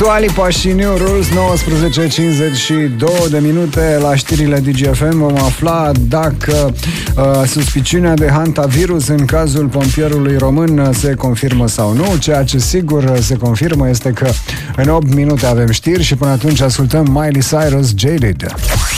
Dua Lipa și New Rules, 19:52 de minute. La știrile DGFM vom afla dacă suspiciunea de hantavirus în cazul pompierului român se confirmă sau nu. Ceea ce sigur se confirmă este că în 8 minute avem știri și până atunci ascultăm Miley Cyrus, Jaded.